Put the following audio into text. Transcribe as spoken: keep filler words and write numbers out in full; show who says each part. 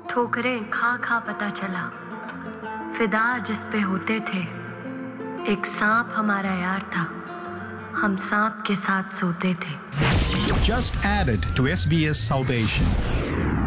Speaker 1: ठोकरें खा खा पता चला, फिदा जिस पे होते थे। एक सांप हमारा यार था, हम सांप के साथ सोते थे।
Speaker 2: Just added to S B S South Asian.